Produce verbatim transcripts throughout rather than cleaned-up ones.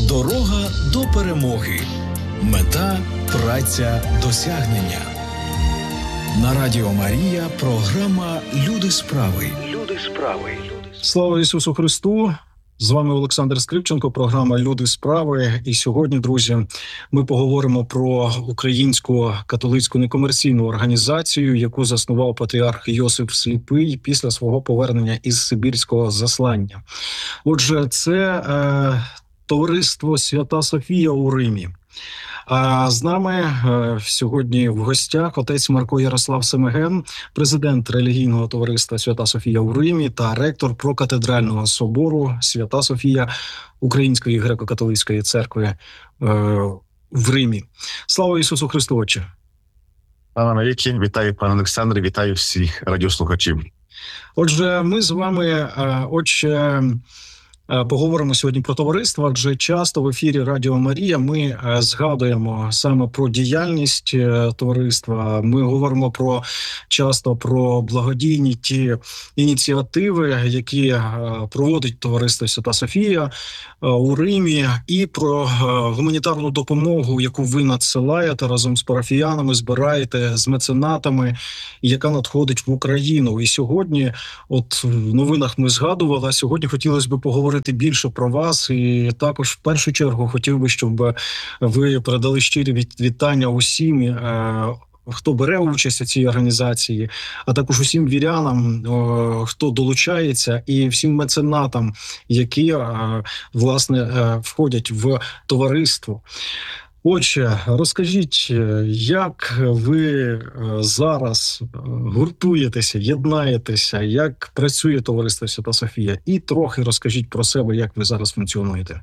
Дорога до перемоги. Мета – праця досягнення. На Радіо Марія програма «Люди справи». Люди справи. Слава Ісусу Христу! З вами Олександр Скрипченко, програма «Люди справи». І сьогодні, друзі, ми поговоримо про українську католицьку некомерційну організацію, яку заснував патріарх Йосиф Сліпий після свого повернення із сибірського заслання. Отже, це е, товариство Свята Софія у Римі. А з нами е, сьогодні в гостях отець Марко Ярослав Семеген, президент релігійного товариства Свята Софія у Римі та ректор прокатедрального собору Свята Софія Української греко-католицької церкви е, в Римі. Слава Ісусу Христу, Отче! Слава навіки! Вітаю, пане Олександре, вітаю всіх радіослухачів. Отже, ми з вами, е, Отче, поговоримо сьогодні про товариство, адже часто в ефірі Радіо Марія ми згадуємо саме про діяльність товариства. Ми говоримо про часто про благодійні ті ініціативи, які проводить товариство Свята Софія у Римі, і про гуманітарну допомогу, яку ви надсилаєте разом з парафіянами, збираєте з меценатами, яка надходить в Україну. І сьогодні, от в новинах ми згадували, а сьогодні хотілося б поговорити більше про вас, і також в першу чергу хотів би, щоб ви передали щирі вітання усім, хто бере участь у цій організації, а також усім вірянам, хто долучається, і всім меценатам, які, власне, входять в товариство. Отже, розкажіть, як ви зараз гуртуєтеся, єднаєтеся, як працює товариство Свята Софія? І трохи розкажіть про себе, як ви зараз функціонуєте.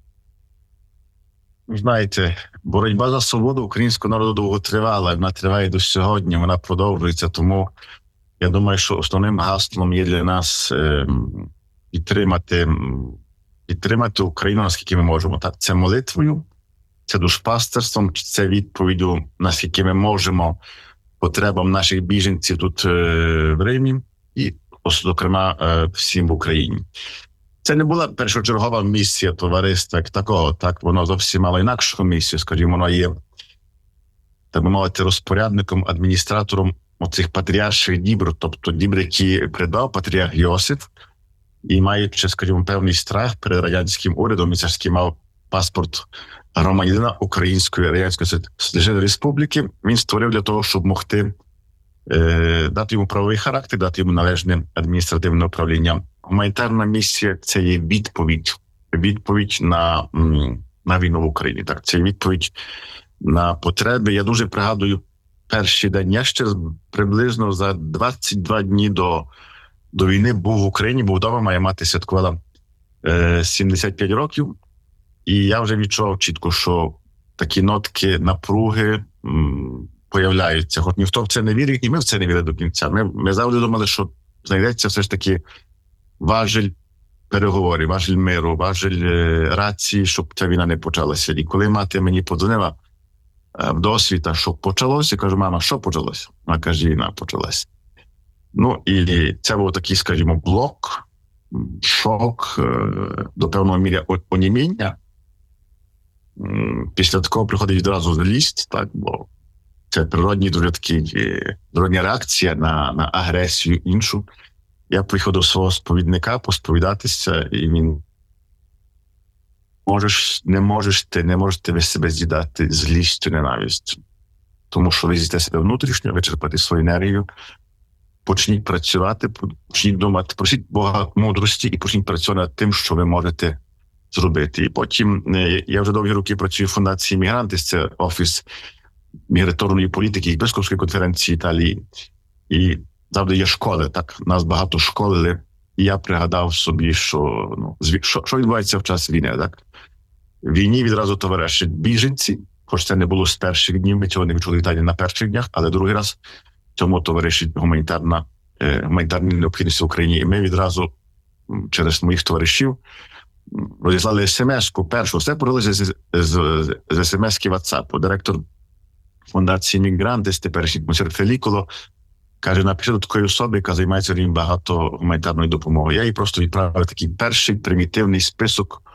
Знаєте, боротьба за свободу українського народу довго тривала, вона триває до сьогодні, вона продовжується, тому я думаю, що основним гаслом є для нас е, підтримати, підтримати Україну, наскільки ми можемо. Так? Це молитвою, це душпастерством, це відповіддю, наскільки ми можемо, потребам наших біженців тут е, в Римі і, зокрема, е, всім в Україні. Це не була першочергова місія товариства як такого, так? Воно зовсім мало інакшу місію, скажімо, воно є, так би мовити, розпорядником, адміністратором оцих патріарших дібр, тобто дібр, які придбав патріарх Йосиф, і маючи, скажімо, певний страх перед радянським урядом, і царський мав паспорт громадянина Української Радянської Соціалістичної Республіки, він створив для того, щоб могти е, дати йому правовий характер, дати йому належне адміністративне управління. Гуманітарна місія – це є відповідь, відповідь на, на війну в Україні. Так, це є відповідь на потреби. Я дуже пригадую перший день, я ще приблизно за двадцять два дні до, до війни був в Україні, був вдома, моя мати святкувала е, сімдесят п'ять років, і я вже відчував чітко, що такі нотки напруги м, появляються. Хоч ніхто в це не вірить, і ми в це не вірили до кінця. Ми, ми завжди думали, що знайдеться все ж таки важіль переговорів, важіль миру, важіль е, рації, щоб ця війна не почалася. І коли мати мені подзвонила е, в досвіта, що почалося, я кажу: мама, що почалося? Вона каже: війна почалася. Ну і це був такий, скажімо, блок, шок, е, до певного міря оніміння. Після такого приходить відразу злість, так, бо це природній дуже такий, природня реакція на, на агресію іншу. Я приїхав до свого сповідника посповідатися, і він: можеш, не можеш ти, не можете ви себе з'їдати злістю, ненавистю, тому що ви з'їсте себе внутрішньо, вичерпати свою енергію, почніть працювати, почніть думати, просіть Бога мудрості і почніть працювати над тим, що ви можете зробити. І потім, я вже довгі роки працюю в фундації «Мігрантис», це офіс міграторної політики і Єпископської конференції Італії. І завжди є школи, так, нас багато школили, і я пригадав собі, що, ну, що, що відбувається в час війни, так? В війні відразу товаришать біженці, хоч це не було з перших днів, ми цього не відчули в Італії на перших днях, але другий раз цьому товаришить гуманітарна, е, гуманітарні необхідності в Україні. І ми відразу через моїх товаришів розіслали смс-ку першу. Все почалося з, з, з смс-ки WhatsApp. Директор фундації «Мігрантис», теперішній монсеньор Феліколо, каже: напиши до такої особи, яка займається рівень багато гуманітарної допомоги. Я їй просто відправив такий перший примітивний список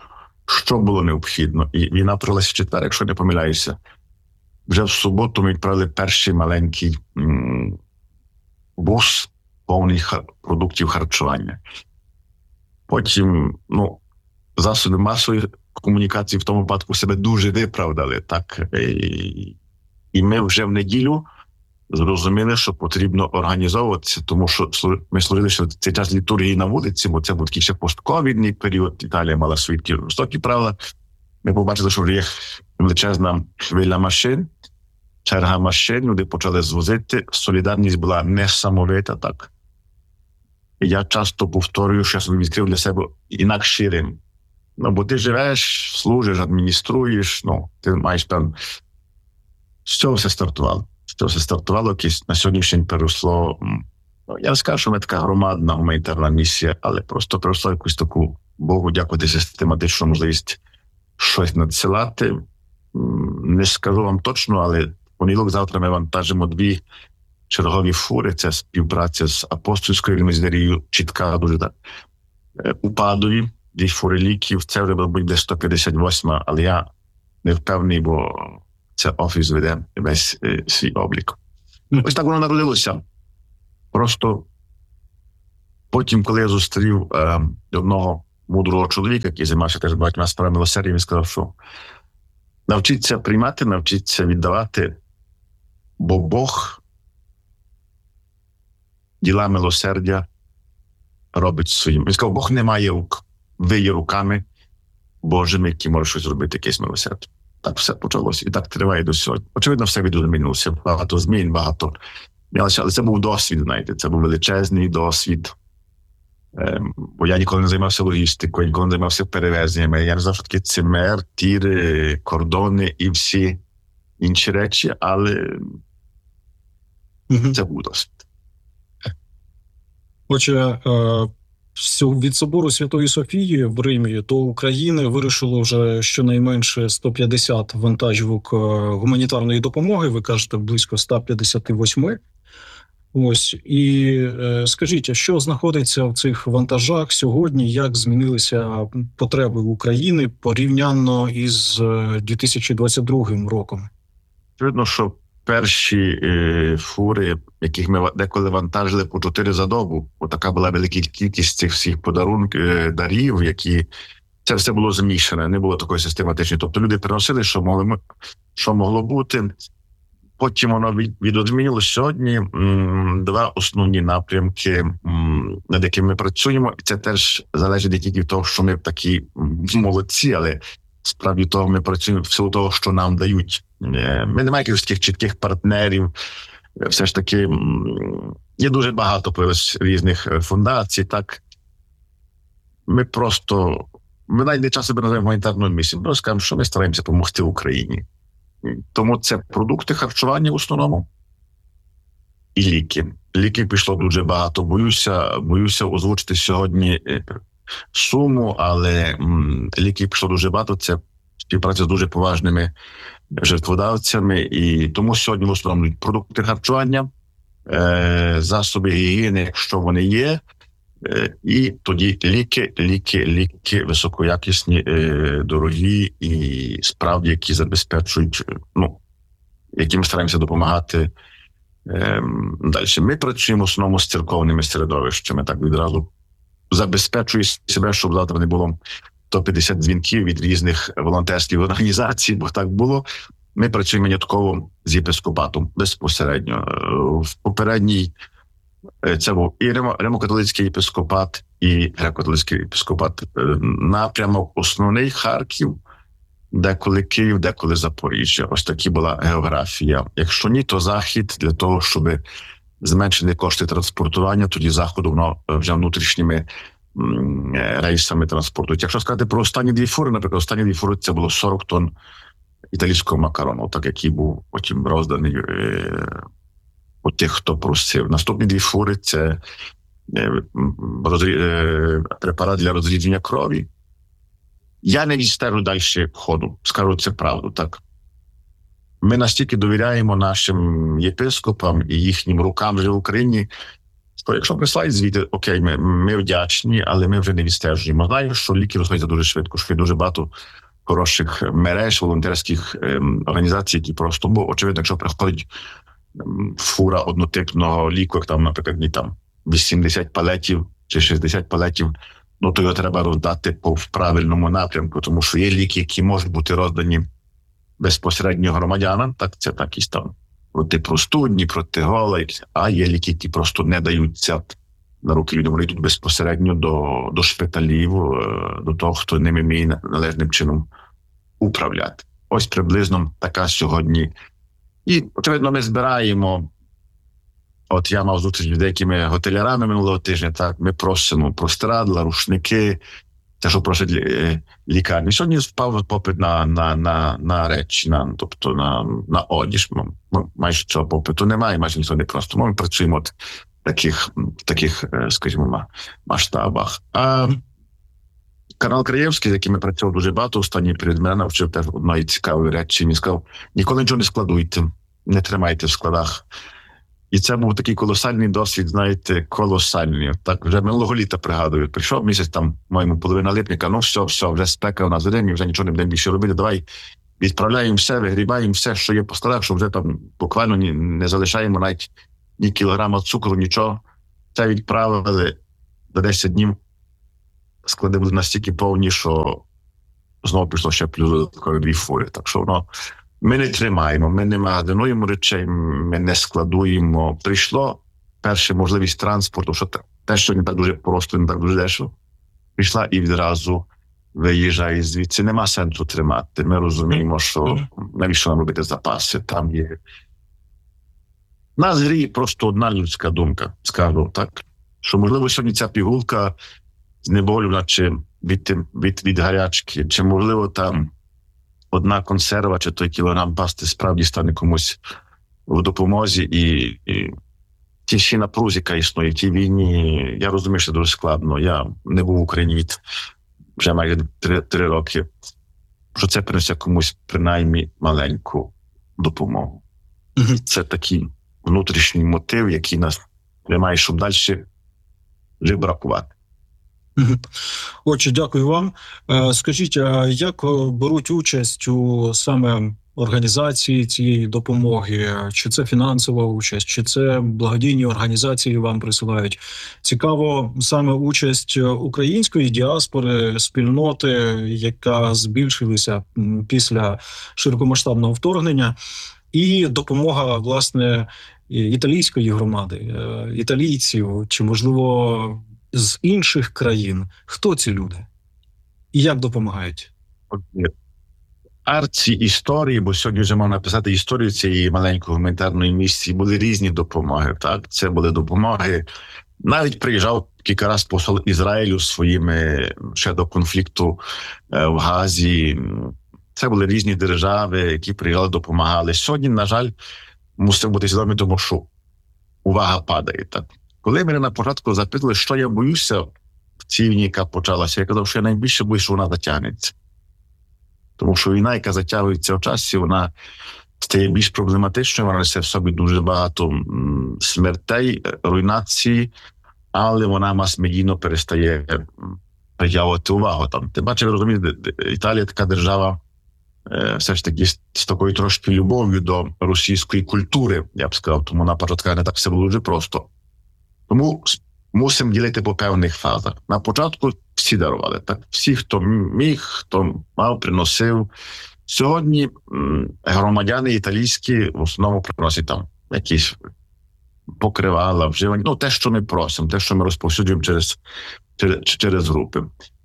що було необхідно. І війна почалася в четвер, якщо не помиляюся. Вже в суботу ми відправили перший маленький м- бус, повний хар- продуктів харчування. Потім, ну, засоби масової комунікації в тому випадку себе дуже виправдали, так? І, і ми вже в неділю зрозуміли, що потрібно організовуватися, тому що ми служили ще цей час літургії на вулиці, бо це був такий ще постковідний період. Італія мала свої такі жорстокі правила. Ми побачили, що вже є величезна хвиля машин, черга машин, люди почали звозити. Солідарність була несамовита, так. І я часто повторюю, що я собі відкрив для себе інакший Рим. Ну, бо ти живеш, служиш, адмініструєш, ну, ти маєш там... З цього все стартувало. З цього все стартувало, якесь на сьогоднішній день переросло... Ну, я не скажу, що ми така громадна гуманітарна місія, але просто переросло якусь таку, Богу дякувати, систематичну можливість щось надсилати. Не скажу вам точно, але в понеділок-завтра ми вантажимо дві чергові фури. Це співпраця з апостольською місіонерією, чітка дуже так. У Падові дві фури ліків. Це вже буде сто п'ятдесят восьма, але я не впевнений, бо це офіс веде весь е, свій облік. Ось так воно народилося. Просто потім, коли я зустрів е, одного мудрого чоловіка, який займався теж багатьма справами милосердя, він сказав, що навчіться приймати, навчіться віддавати, бо Бог діла милосердя робить своїм. Він сказав, Бог не має рук. Ви є руками Божими, які можуть щось зробити, якесь милосердя. Так все почалося. І так триває до сьогодні. Очевидно, все відмінилося. Багато змін, багато. Але це був досвід, знаєте. Це був величезний досвід. Ем, бо я ніколи не займався логістикою, ніколи не займався перевезеннями. Я не знав, що таке цимер, тіри, кордони і всі інші речі, але mm-hmm. це був досвід. Отже, від собору Святої Софії в Римі до України вирушило вже щонайменше сто п'ятдесят вантажівок гуманітарної допомоги. Ви кажете, близько сто п'ятдесят вісім. Ось. І скажіть, а що знаходиться в цих вантажах сьогодні? Як змінилися потреби України порівняно із дві тисячі двадцять другим роком? Видно, що перші е, фури, яких ми деколи вантажили по чотири за добу, бо така була велика кількість цих всіх подарунків, е, дарів, які... Це все було замішане, не було такої систематичної. Тобто люди приносили, що могло, що могло бути. Потім воно відозмінило сьогодні м, два основні напрямки, м, над якими ми працюємо. І це теж залежить не тільки від того, що ми такі молодці, але справді того ми працюємо в силу того, що нам дають. Ми не маємо якихось таких чітких партнерів. Все ж таки м, є дуже багато появилось різних фундацій. Так ми просто, ми навіть не часто себе називаємо гуманітарною місією, просто скажемо, що ми стараємося допомогти Україні. Тому це продукти харчування в основному і ліки. Ліків пішло дуже багато. Боюся, боюся озвучити сьогодні суму, але м, ліків пішло дуже багато. Це співпраця з дуже поважними жертводавцями. І тому сьогодні в основному продукти харчування, е, засоби гігієни, якщо вони є, е, і тоді ліки, ліки, ліки високоякісні, е, дорогі і справді, які забезпечують, ну, яким стараємося допомагати е, далі. Ми працюємо в основному з церковними середовищами, так відразу забезпечує себе, щоб завтра не було сто п'ятдесят дзвінків від різних волонтерських організацій, бо так було. Ми працюємо винятково з єпископатом безпосередньо. В попередній це був і Римо-католицький єпископат, і греко-католицький єпископат. Напрямок основний Харків, деколи Київ, деколи Запоріжжя. Ось така була географія. Якщо ні, то Захід для того, щоб зменшити кошти транспортування, тоді Заходу воно вже внутрішніми рейсами транспортують. Якщо сказати про останні дві фури, наприклад, останні дві фури це було сорок тонн італійського макарону, так який був потім розданий е, у тих, хто просив. Наступні дві фури це е, розрі... е, препарат для розрідження крові. Я не відстежу далі ходу, скажу це правду, так. Ми настільки довіряємо нашим єпископам і їхнім рукам вже в Україні, То якщо прислають звіти, окей, ми, ми вдячні, але ми вже не відстежуємо. Знаю, що ліки розходяться дуже швидко, що є дуже багато хороших мереж, волонтерських ем, організацій, які просто, бо, очевидно, якщо приходить ем, фура однотипного ліку, як там, наприклад, ні, там вісімдесят палетів чи шістдесят палетів, ну, то його треба роздати по правильному напрямку, тому що є ліки, які можуть бути роздані безпосередньо громадянам, так, це якісь там проти простудні, проти гола, а є ліки, які просто не даються на руки людям, вони йдуть безпосередньо до, до шпиталів, до того, хто ними вміє належним чином управляти. Ось приблизно така сьогодні. І, очевидно, ми збираємо, от я мав зустріч з деякими готелярами минулого тижня, так, ми просимо простирадла, рушники, те, що просять лікарні. Сьогодні впав попит на, на, на, на речі, на, тобто на, на одіж. Майже цього попиту немає, майже ніхто не просто. Ми працюємо в таких, таких, скажімо, масштабах. А канал Краєвський, з яким ми працювали дуже багато, останній перед мене навчив теж одної цікавої речі. Він сказав, ніколи нічого не складуйте, не тримайте в складах. І це був такий колосальний досвід, знаєте, колосальний. Так, вже минулого літа, пригадую, прийшов місяць там, моєму половина липня, ну все, все, вже спека у нас в день, вже нічого не будемо більше робити, давай відправляємо все, вигрібаємо все, що є по складах, що вже там буквально не, не залишаємо навіть ні кілограма цукру, нічого. Це відправили до десять днів, склади були настільки повні, що знову пішло ще плюс додаткові дві фури. Так що воно, ми не тримаємо, ми не магазинуємо речей, ми не складуємо. Прийшло перша можливість транспорту, що те, що не так дуже просто, не так дуже дешево, прийшла і відразу виїжджає звідси. Нема сенсу тримати. Ми розуміємо, що навіщо нам робити запаси, там є. Нас гріє просто одна людська думка, скажу так, що, можливо, сьогодні ця пігулка знеболювана чи від, від, від гарячки, чи, можливо, там одна консерва, чи той кілограм пасти справді стане комусь в допомозі. І, і ті ще напрузі, яка існує, в тій війні, я розумію, що дуже складно. Я не був в Україні від вже майже три, три роки, що це принесе комусь принаймні маленьку допомогу. Mm-hmm. Це такий внутрішній мотив, який нас тримає, щоб далі вже бракувати. Отже, дякую вам. Скажіть, а як беруть участь у саме організації цієї допомоги? Чи це фінансова участь, чи це благодійні організації вам присилають? Цікаво саме участь української діаспори, спільноти, яка збільшилася після широкомасштабного вторгнення, і допомога, власне, італійської громади, італійців, чи, можливо, з інших країн. Хто ці люди? І як допомагають? Арці історії, бо сьогодні вже можна написати історію цієї маленької гуманітарної місії, були різні допомоги. Так, це були допомоги. Навіть приїжджав кілька разів посол Ізраїлю своїми ще до конфлікту в Газі. Це були різні держави, які приїжджали, допомагали. Сьогодні, на жаль, мусимо бути свідомі, тому що увага падає. Так. Коли мене на початку запитали, що я боюся в цій війні, яка почалася, я казав, що я найбільше боюся, що вона затягнеться. Тому що війна, яка затягується в часі, вона стає більш проблематичною, вона несе в собі дуже багато смертей, руйнації, але вона мас-медійно перестає притягувати увагу. Там, ти бачиш, ви розумієте, Італія така держава, все ж таки з такою трошки любов'ю до російської культури, я б сказав, тому на початку не так все було дуже просто. Тому мусимо ділити по певних фазах. На початку всі дарували, так? Всі, хто міг, хто мав, приносив. Сьогодні громадяни італійські в основному приносять там якісь покривала, вживання, ну те, що ми просимо, те, що ми розповсюджуємо через, через, через групи.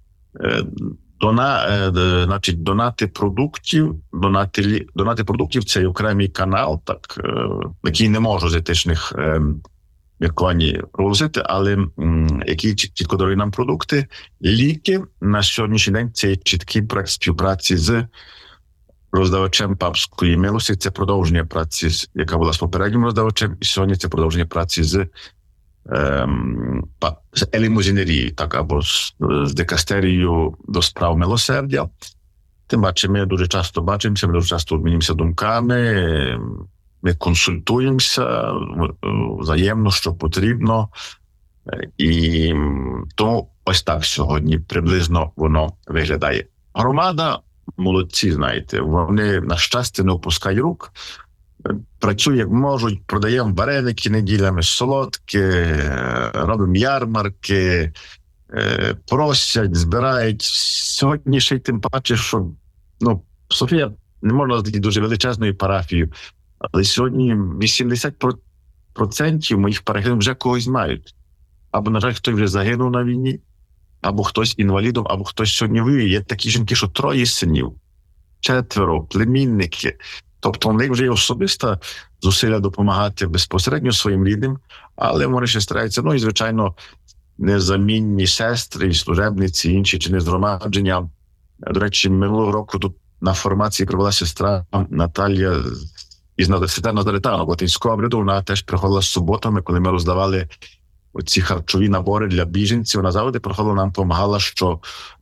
Дона, значить, донати продуктів, донати, донати продуктів – це окремий канал, так, який не можу з етичних міркувань розгласити, але м, які чітко дарують нам продукти. Ліки на сьогоднішній день – це чіткий проект співпраці з роздавачем папської милості. Це продовження праці, яка була з попереднім роздавачем, і сьогодні це продовження праці з, ем, з елімузінерією, так, або з, з дикастерією до справ милосердя. Тим паче, ми дуже часто бачимося, ми дуже часто обмінюємося думками, ми консультуємося взаємно, що потрібно. І м, тому ось так сьогодні приблизно воно виглядає. Громада молодці, знаєте, вони, на щастя, не опускають рук, працюють як можуть, продаємо вареники неділями, солодкі, е, робимо ярмарки, е, просять, збирають. Сьогодні ще й тим паче, що ну, Софія не можна назвати дуже величезною парафією, але сьогодні вісімдесят відсотків моїх парафіян вже когось мають. Або, на жаль, хтось вже загинув на війні, або хтось інвалідом, або хтось сьогодні воює. Є такі жінки, що троє синів, четверо, племінники. Тобто у них вже є особиста зусилля допомагати безпосередньо своїм рідним, але вони ще стараються, ну і, звичайно, незамінні сестри, і служебниці, і інші чи згромадження. До речі, минулого року тут на формації прибула сестра Наталія із Назаретану, Латинського обряду. Вона теж приходила з суботами, коли ми роздавали оці харчові набори для біженців. Вона завжди приходила, нам допомагала, що,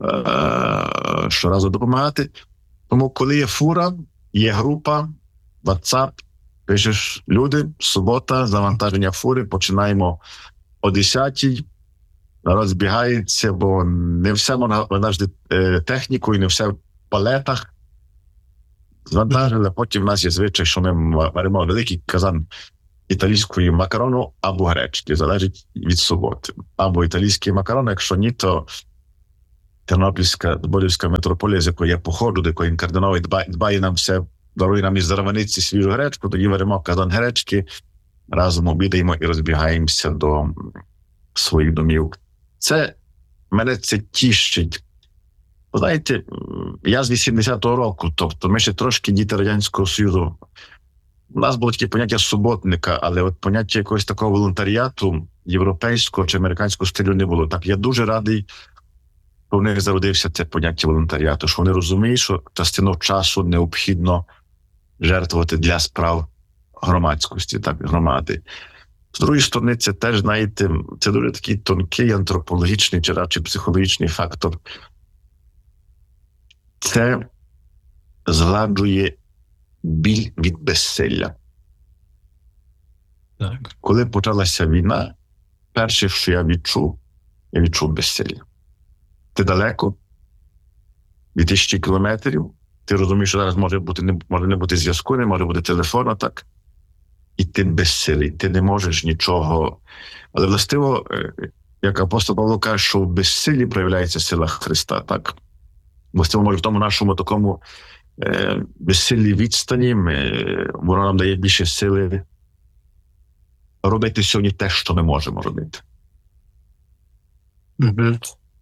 е- щоразу допомагати. Тому коли є фура, є група, WhatsApp, пишеш люди, субота, завантаження фури, починаємо о десятій, народ збігається, бо не все можна винажити е, технікою, не все в палетах. Завантажили, потім в нас є звичай, що ми варимо великий казан італійської макарону або гречки, залежить від суботи. Або італійський макарон, якщо ні, то Тернопільська, Зборівська митрополія, з якої я походжу, до якої кардинал дбає, дбає нам все, дарує нам із Зарваниці свіжу гречку, тоді варимо казан гречки, разом обідаємо і розбігаємося до своїх домів. Це, мене це тішить. Знаєте, я з вісімдесятого року, тобто ми ще трошки діти Радянського Союзу. У нас було таке поняття суботника, але от поняття якогось такого волонтаріату європейського чи американського стилю не було. Так, я дуже радий, що в них зародився це поняття волонтаріату, що вони розуміють, що частину часу необхідно жертвувати для справ громадськості, так, громади. З другої сторони, це теж, знаєте, це дуже такий тонкий антропологічний чи радше психологічний фактор. Це згладжує біль від безсилля. Так. Коли почалася війна, перше, що я відчув, я відчув безсилля. Ти далеко, від тисячі кілометрів, ти розумієш, що зараз може бути, не, може не бути зв'язку, не може бути телефону, так? І ти безсилий, ти не можеш нічого. Але властиво, як апостол Павло каже, що в безсилі проявляється сила Христа, так? Властиво, може, в тому нашому такому е, безсиллій відстані, ми, воно нам дає більше сили робити сьогодні те, що ми можемо робити. Угу.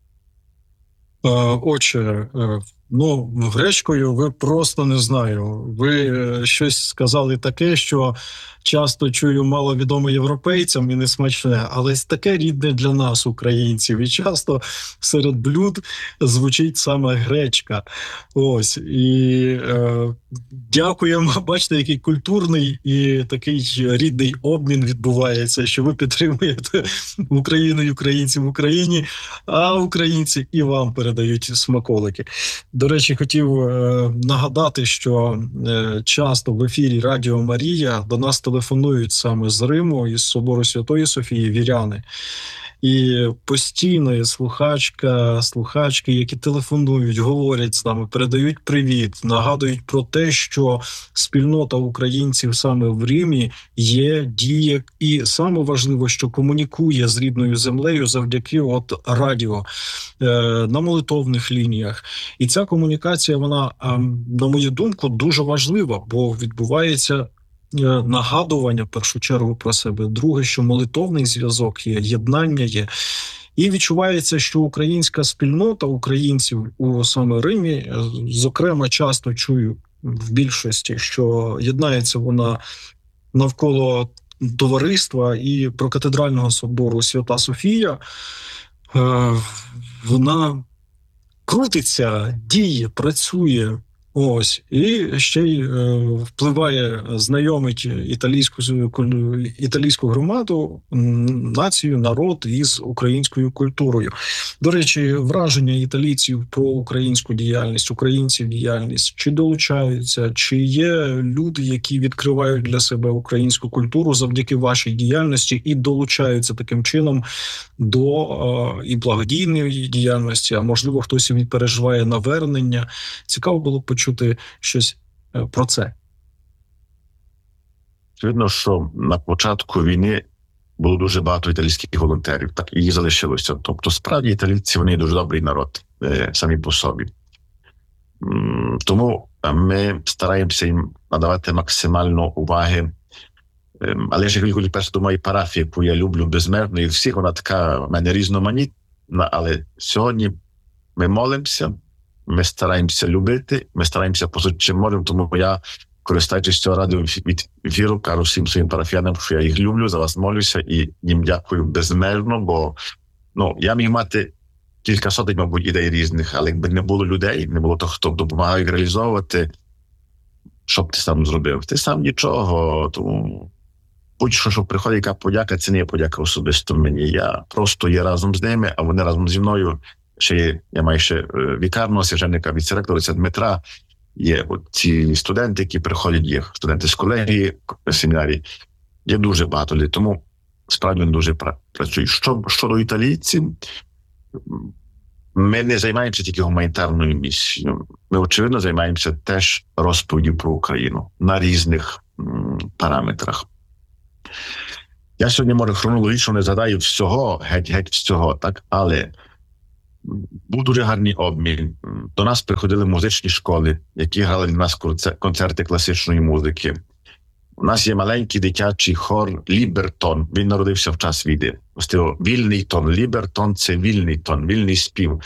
Отже, ну, гречкою ви просто, не знаю, ви щось сказали таке, що часто чую маловідоме європейцям і не смачне, але таке рідне для нас, українців, і часто серед блюд звучить саме гречка. Ось, і е, дякуємо, бачите, який культурний і такий рідний обмін відбувається, що ви підтримуєте Україну і українців в Україні, а українці і вам передають смаколики. До речі, хотів е, нагадати, що е, часто в ефірі Радіо Марія до нас телефонують саме з Риму, із Собору Святої Софії віряни. І постійно є слухачка, слухачки, які телефонують, говорять з нами, передають привіт, нагадують про те, що спільнота українців саме в Римі є, діє, і саме важливо, що комунікує з рідною землею завдяки от радіо е, на молитовних лініях. І ця комунікація, вона, е, на мою думку, дуже важлива, бо відбувається нагадування, в першу чергу, про себе. Друге, що молитовний зв'язок є, єднання є. І відчувається, що українська спільнота українців у саме Римі, зокрема, часто чую в більшості, що єднається вона навколо товариства і прокатедрального собору Свята Софія. Вона крутиться, діє, працює. Ось, і ще й е, впливає, знайомить італійську італійську громаду, націю, народ із українською культурою. До речі, враження італійців про українську діяльність, українців діяльність, чи долучаються, чи є люди, які відкривають для себе українську культуру завдяки вашій діяльності і долучаються таким чином до е, і благодійної діяльності, а можливо хтось і переживає навернення. Цікаво було почути щось про це. Видно, що на початку війни було дуже багато італійських волонтерів, так і їх залишилося. Тобто, справді, італійці, вони дуже добрий народ, самі по собі. Тому ми стараємося їм надавати максимально уваги. Але ж, коли перше до моєї парафії, яку я люблю безмежно, і всіх вона така в мене різноманітна, але сьогодні ми молимося, ми стараємося любити, ми стараємося по чим можемо, тому я, користуючись цього радіо від ефіру, кажу всім своїм парафіянам, що я їх люблю, за вас молюся і їм дякую безмежно, бо ну, я міг мати кілька сотень, мабуть, ідей різних, але якби не було людей, не було того, хто допомагає їх реалізовувати, що б ти сам зробив? Ти сам нічого, тому будь-що, що приходить, яка подяка, це не є подяка особисто мені. Я просто є разом з ними, а вони разом зі мною. Ще є, я маю ще вікарного священника, віце-ректора, це Дмитра. Є ці студенти, які приходять, є студенти з колегії, семінарії. Є дуже багато людей, тому справді вони дуже працюють. Що, щодо італійців, ми не займаємося тільки гуманітарною місією. Ми, очевидно, займаємося теж розповіддю про Україну на різних м, параметрах. Я сьогодні, може, хронологічно не згадаю всього, геть-геть всього, так, але був дуже гарний обмін. До нас приходили музичні школи, які грали для нас концерти класичної музики. У нас є маленький дитячий хор «Лібертон». Він народився в час війни. Вільний тон. «Лібертон» – це вільний тон, вільний спів.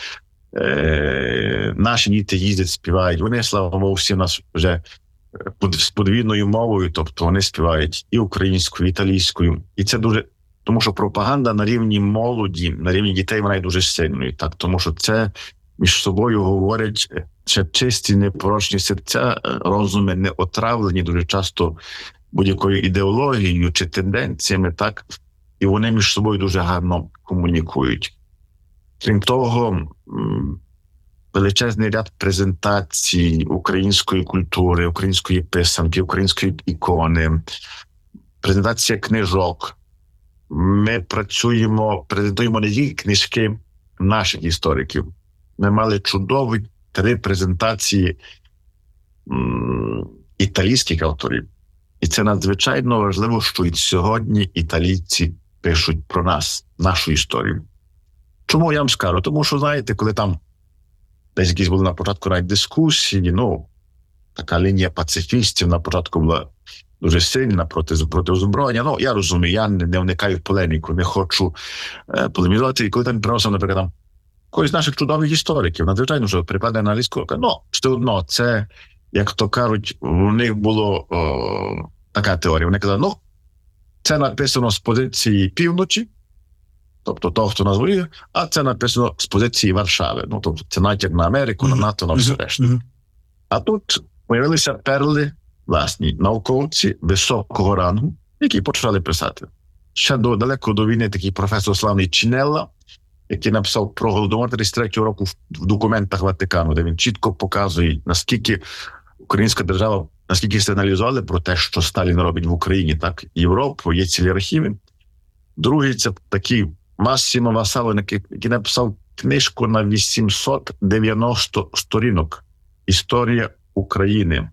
Е, наші діти їздять, співають. Вони, слава Богу, всі у нас вже з подвійною мовою, тобто вони співають і українською, і італійською. І це дуже... Тому що пропаганда на рівні молоді, на рівні дітей, вона є дуже сильною. Так? Тому що це між собою говорять, це чисті, непорочні серця, розуми не отравлені дуже часто будь-якою ідеологією чи тенденціями, так? І вони між собою дуже гарно комунікують. Крім того, величезний ряд презентацій української культури, української писанки, української ікони, презентація книжок. Ми працюємо, презентуємо не тільки книжки наших істориків. Ми мали чудові три презентації м, італійських авторів. І це надзвичайно важливо, що і сьогодні італійці пишуть про нас, нашу історію. Чому я вам скажу? Тому що, знаєте, коли там десь якісь були на початку навіть дискусії, ну, така лінія пацифістів на початку була дуже сильна проти, проти озброєння. Ну, я розумію, я не, не вникаю в полеміку, не хочу е, полемізувати. І коли там приносив, наприклад, там, когось з наших чудових істориків, надзвичайно, що прикладає на англійську, ну, все одно, це, як то кажуть, у них було о, така теорія. Вони казали, ну, це написано з позиції півночі, тобто того, хто нас воює, а це написано з позиції Варшави. Ну, тобто це натяк на Америку, на НАТО, на все решта. А тут появилися перли, власні науковці високого рангу, які почали писати. Ще до, далеко до війни такий професор славний Чинелла, який написав про Голодомор тридцять третього року в, в документах Ватикану, де він чітко показує, наскільки українська держава, наскільки сигналізували про те, що Сталін робить в Україні, так, Європу, є цілі архіви. Другий – це такий Массимо Васало, який, який написав книжку на вісімсот дев'яносто сторінок «Історія України».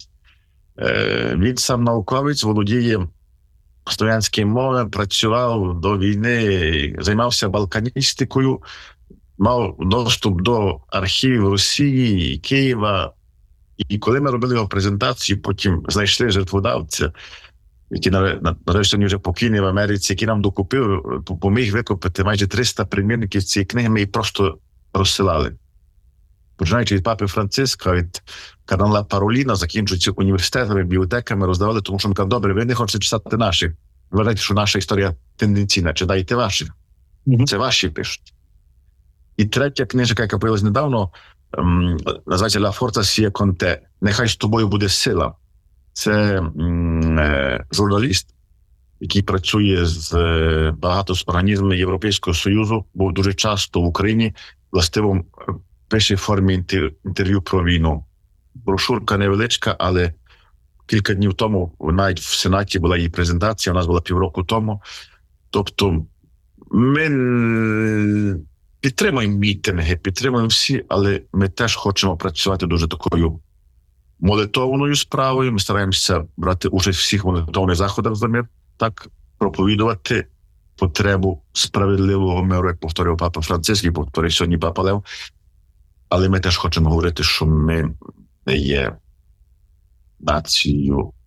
Е, він сам науковець, володіє слов'янськими мовами, працював до війни, займався балканістикою, мав доступ до архівів Росії, Києва. І коли ми робили його презентацію, потім знайшли жертводавця, який, нарешті, вже покійний в Америці, який нам докупив, поміг викупити майже триста примірників цієї книги, ми її просто розсилали. Починаючи від папи Франциска, від кардинала Пароліна, закінчуючи університетами, бібліотеками, роздавали, тому що ми кажуть, добре, ви не хочете читати наших. Ви вважаєте, що наша історія тенденційна, читайте ваших. Mm-hmm. Це ваші пишуть. І третя книжка, яка появилась недавно, ем, називається «La forza sia con te». Нехай з тобою буде сила. Це м, е, журналіст, який працює з е, багато з організмами Європейського Союзу, був дуже часто в Україні, властиво пише в формі інтер, інтерв'ю про війну. Брошурка невеличка, але кілька днів тому, навіть в Сенаті була її презентація, у нас була півроку тому. Тобто ми підтримуємо мітинги, підтримуємо всі, але ми теж хочемо працювати дуже такою молитовною справою. Ми стараємося брати участь в всіх молитовних заходах за мир, так проповідувати потребу справедливого миру, як повторював папа Франциск, і повторює сьогодні папа Лев. Але ми теж хочемо говорити, що ми не є нацією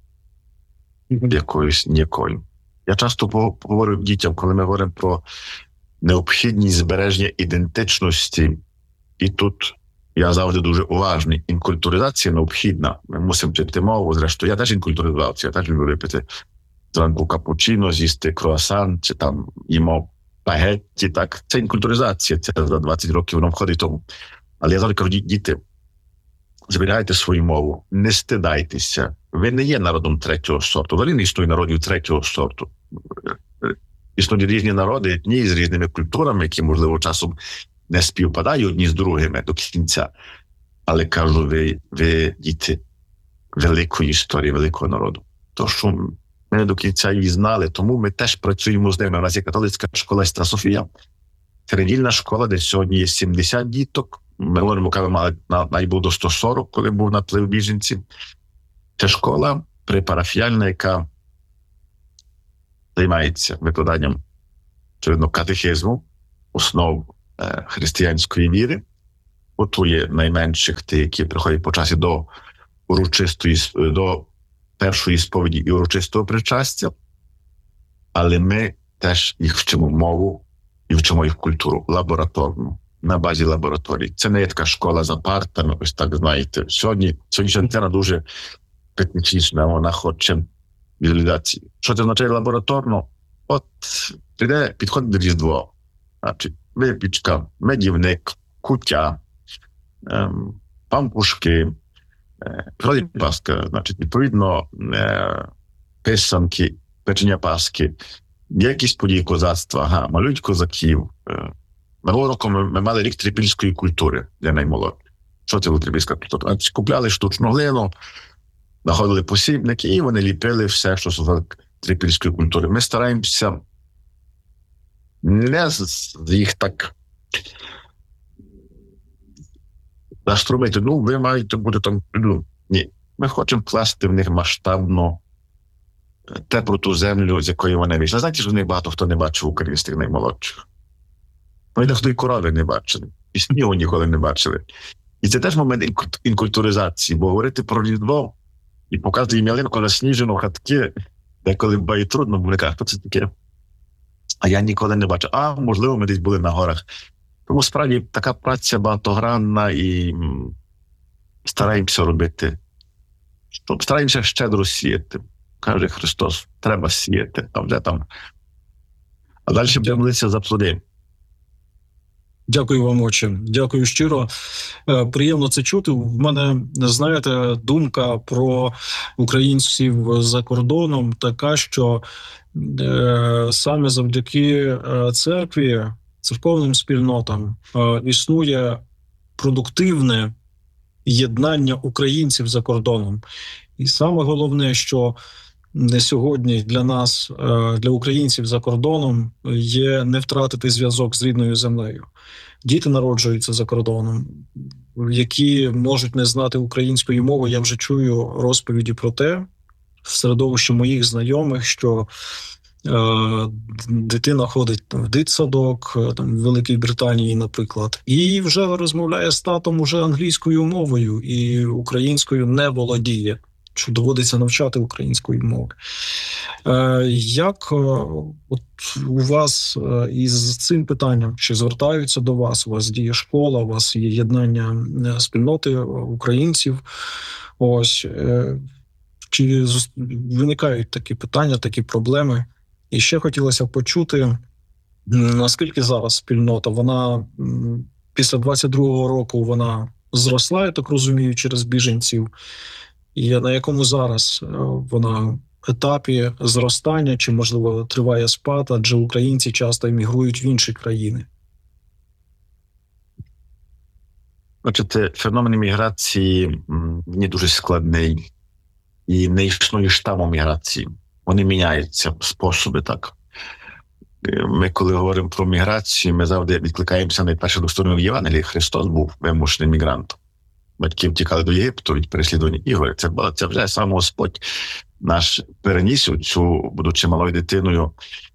якоюсь ніякою. Я часто говорю дітям, коли ми говоримо про необхідність збереження ідентичності, і тут я завжди дуже уважний. Інкультуризація необхідна. Ми мусимо вчити мову. Зрештою, я теж інкультуризувався, я теж люблю випити зранку капучино, з'їсти круасан, чи там їмо спагетті. Так, це інкультуризація, це за двадцять років воно входить тому. Але я завжди кажу, діти, зберігайте свою мову, не стидайтеся. Ви не є народом третього сорту. Взагалі не існує народів третього сорту. Існують різні народи, етнії з різними культурами, які, можливо, часом не співпадають одні з другими до кінця. Але кажу, ви, ви діти великої історії, великого народу. То, що ми не до кінця її знали, тому ми теж працюємо з ними. У нас є католицька школа Сестра Софія. Це недільна школа, де сьогодні є сімдесят діток. Минулого року ми мали, навіть було до сто сорок, коли був наплив біженців. Це школа припарафіальна, яка займається викладанням, очевидно, катехизму, основ е, християнської віри, готує найменших тих, які приходять по часі до урочистої, до першої сповіді і урочистого причастя, але ми теж їх вчимо мову і вчимо їх культуру лабораторну, на базі лабораторій. Це не є така школа за партами, ось так, знаєте. Сьогодні, сьогоднішня дитина дуже технічна, вона хоче візуалізації. Що це означає лабораторно? От прийде, підходить до Різдво. Значить, випічка, медівник, куття, ем, пампушки, е, приходить Пасха, значить, відповідно, е, писанки, печення Пасхи, є якісь події козацтва, ага, малюють козаків. Е, Минулого року ми, ми мали рік трипільської культури для наймолодших. Що це була трипільська культура? Купляли штучну глину, знаходили посібники, і вони ліпили все, що стосується трипільської культури. Ми стараємося не з їх так заштрумити. Ну, ви маєте бути там. Ну, ні. Ми хочемо вкласти в них масштабно теплу ту землю, з якої вони вийшли. Знаєте, що в них багато хто не бачив українських наймолодших. Ну, і дехто і корови не бачили, і снігу ніколи не бачили. І це теж момент інкультуризації, бо говорити про Різдво і показувати їм ялинку засніжену, хатки, деколи буває трудно, бо вони кажуть, що це таке. А я ніколи не бачив. А, можливо, ми десь були на горах. Тому, справді, така праця багатогранна і стараємося робити, щоб стараємося щедро сіяти. Каже Христос, треба сіяти, а вже там. А далі будемо молитися за плоди. Дякую вам, отче. Дякую щиро. Приємно це чути. В мене, знаєте, думка про українців за кордоном така, що е, саме завдяки церкві, церковним спільнотам е, існує продуктивне єднання українців за кордоном. І саме головне, що не сьогодні для нас, для українців за кордоном, є не втратити зв'язок з рідною землею. Діти народжуються за кордоном, які можуть не знати української мови. Я вже чую розповіді про те, в середовищі моїх знайомих, що е, дитина ходить в дитсадок, там, в Великій Британії, наприклад, і вже розмовляє з татом уже англійською мовою, і українською не володіє, що доводиться навчати української мови. Е, як е, от у вас е, із цим питанням, чи звертаються до вас, у вас діє школа, у вас є єднання спільноти українців, ось, е, чи виникають такі питання, такі проблеми? І ще хотілося б почути, наскільки зараз спільнота, вона після двадцять другого року вона зросла, я так розумію, через біженців. І на якому зараз вона етапі зростання, чи, можливо, триває спад, адже українці часто емігрують в інші країни? Бачите, феномен міграції не дуже складний. І не існує штаму міграції. Вони міняються, способи так. Ми, коли говоримо про міграцію, ми завжди відкликаємося найперше до сторони в Євангелії. Христос був вимушеним мігрантом. Батьки втікали до Єгипту від переслідування. Ігор, це, це вже сам Господь наш переніс цю, будучи малою дитиною.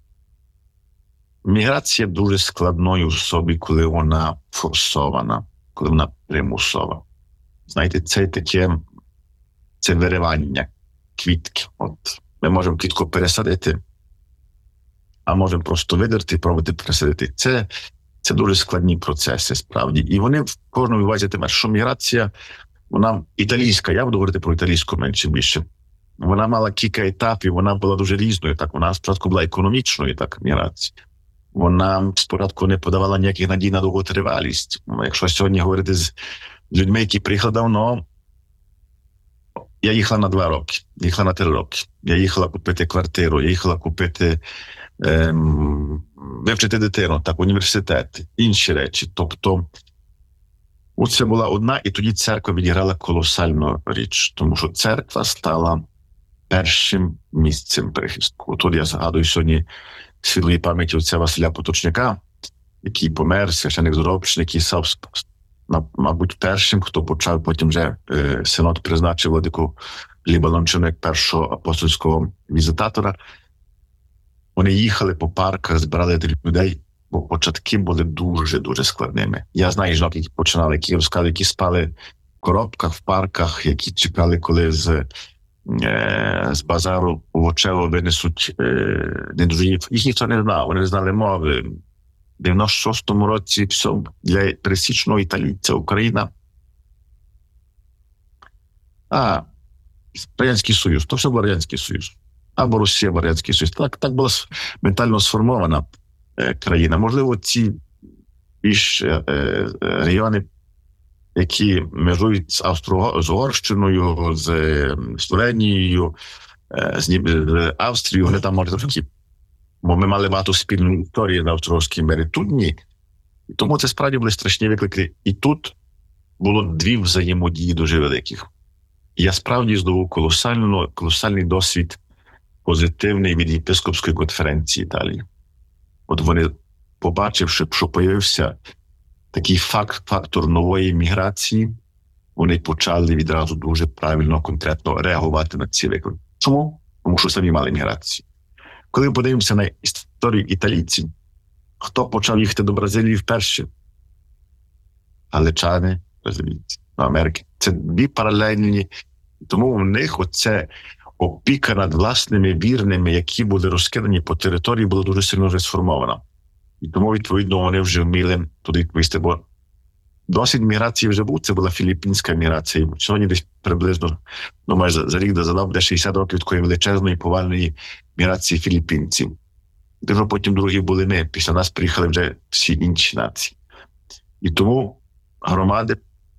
Міграція дуже складною в собі, коли вона форсована, коли вона примусова. Знаєте, це таке, це виривання квітки. От ми можемо квітку пересадити, а можемо просто видерти і пробувати пересадити. Це, це дуже складні процеси, справді. І вони в кожному увазі тема, що міграція, вона італійська, я буду говорити про італійську менше більше. Вона мала кілька етапів, вона була дуже різною. Так, вона спочатку була економічною, так, міграція. Вона спочатку не подавала ніяких надій на довготривалість. Якщо сьогодні говорити з людьми, які приїхали давно, я їхала на два роки, їхала на три роки. Я їхала купити квартиру, я їхала купити, ем, вивчити дитину, так, університет, інші речі. Тобто, це була одна, і тоді церква відіграла колосальну річ, тому що церква стала першим місцем прихистку. Тут я згадую сьогодні світлої пам'яті отця Василя Поточняка, який помер, священик-зробчник, який став, мабуть, першим, хто почав, потім вже е, синод призначив владику Гліба Лончину як першого апостольського візитатора. Вони їхали по парках, збирали людей, бо початки були дуже-дуже складними. Я знаю жінок, які починали, які розказали, які спали в коробках, в парках, які чекали, коли з, е, з базару овочево винесуть е, недужиїв. Їх ніхто не знав, вони не знали мови. В дев'яносто шостому році все для пересічного італійця Україна. А, Радянський Союз, то все був Радянський Союз. Або Росія, Радянський Союз. Так, так була ментально сформована е, країна. Можливо, ці більш е, е, регіони, які межують з Австро- з Угорщиною, з е, Словенією, е, з, з Австрією, вони там можуть такі. Бо ми мали багато спільної історії на Австро-Угорській мері. Тут ні. І тому це справді були страшні виклики. І тут було дві взаємодії дуже великих. І я справді здобув колосальну, колосальний досвід позитивний від єпископської конференції Італії. От вони, побачивши, що появився такий факт, фактор нової міграції, вони почали відразу дуже правильно, конкретно реагувати на ці виклики. Чому? Тому що самі мали міграцію. Коли подивимося на історію італійців, хто почав їхати до Бразилії вперше? Галичани, бразилійці, до Америки. Це дві паралельні. Тому в них оце опіка над власними вірними, які були розкидані по території, була дуже сильно вже сформована. І тому, відповідно, вони вже вміли туди відповісти. Бо досвід міграції вже був, це була філіппінська міграція. Сьогодні десь приблизно, ну, майже за рік до задав, де шістдесят років такої величезної, повальної міграції філіппінців. Де вже потім другі були ми. Після нас приїхали вже всі інші нації. І тому громади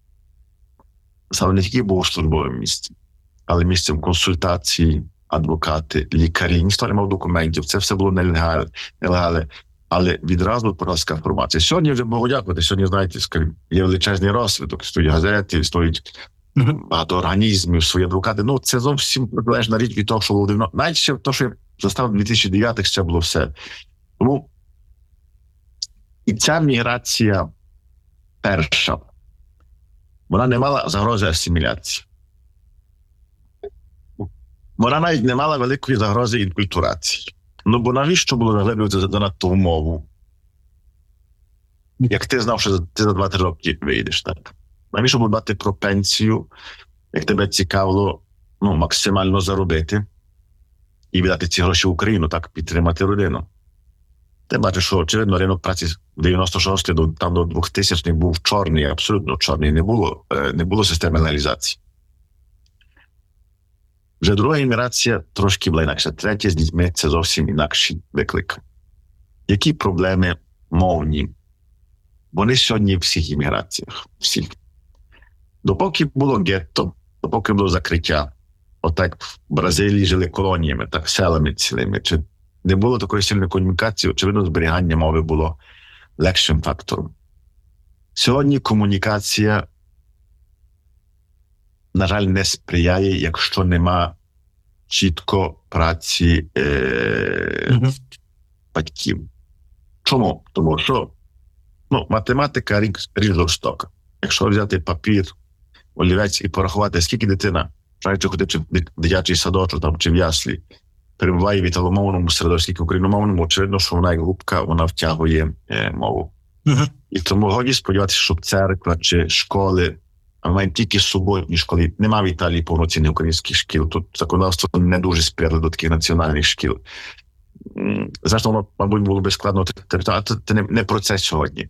стали не тільки богослужбовим місцем, але місцем консультації, адвокати, лікарі. Ніхто не мав документів, це все було нелегальне. Але відразу порозка формація. Сьогодні вже Богу дякувати. Сьогодні, знаєте, є величезний розвиток. Існують газети, існують багато організмів, свої адвокати. Ну, це зовсім протилежна річ від того, що було давно. Навіть ще те, що я застав дві тисячі дев'ятий, ще було все. Тому і ця міграція перша, вона не мала загрози асиміляції. Вона навіть не мала великої загрози інкультурації. Ну, бо навіщо було заглиблюватися занадто в мову? Як ти знав, що ти за два-три роки вийдеш, так? Навіщо було дбати про пенсію, як тебе цікавило, ну, максимально заробити і віддати ці гроші в Україну, так, підтримати родину? Ти бачиш, що, очевидно, ринок праці в дев'яносто шостому, там до двохтисячних був чорний, абсолютно чорний, не було, не було системи легалізації. Вже друга імміграція трошки була інакша. Третя з дітьми – це зовсім інакший виклик. Які проблеми мовні вони сьогодні в всіх імміграціях. Всіх. Допоки було гетто, допоки було закриття, отак в Бразилії жили колоніями, так, селами цілими, чи не було такої сильної комунікації, очевидно, зберігання мови було легшим фактором. Сьогодні комунікація, на жаль, не сприяє, якщо нема чітко праці е- Mm-hmm. батьків. Чому? Тому що ну, математика річ жорстока. Якщо взяти папір, олівець і порахувати, скільки дитина, починаючи ходити в дитячий садочок там, чи в яслі, перебуває в італомовному середовищі, в україномовному, очевидно, що вона як губка, вона втягує е, мову. Mm-hmm. І тому годі сподіватися, що церква чи школи, а ми маємо тільки суботні школи, нема в Італії повноцінних українських шкіл, тут законодавство не дуже сприяло до таких національних шкіл. Зрештою, воно, мабуть, було би складно, а це не, не про це сьогодні.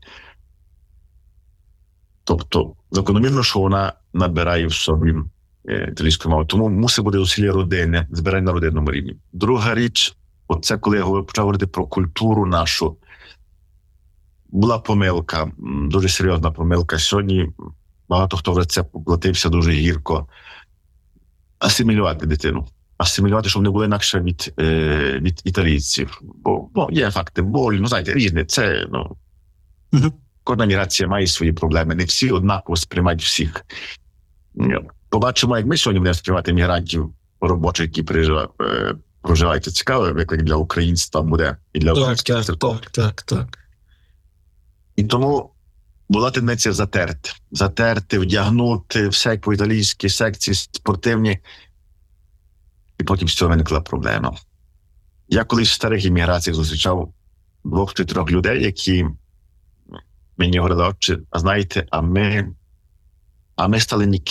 Тобто, закономірно, що вона набирає в собі е, італійську мову. Тому мусить бути зусилля родини, збирання на родинному рівні. Друга річ, оце коли я почав говорити про культуру нашу, була помилка, дуже серйозна помилка. Сьогодні багато хто в це поплатився дуже гірко. Асимілювати дитину. Асимілювати, щоб не було інакше від, е, від італійців. Бо, бо є факти, боль, ну, знаєте, різні. Це, ну, Mm-hmm. кожна міграція має свої проблеми. Не всі однаково сприймають всіх. Побачимо, як ми сьогодні будемо сприймати мігрантів робочих, які проживають. Проживають. Це цікавий виклик для українства буде і для Так, українських так, церков. так, так, так. І тому була тенденція затерти. Затерти, вдягнути все як по-італійськи, секції спортивні. І потім з цього виникла проблема. Я колись в старих імміграціях зустрічав двох чи трьох людей, які мені говорили, отче, а знаєте, а ми, а ми стали ніким.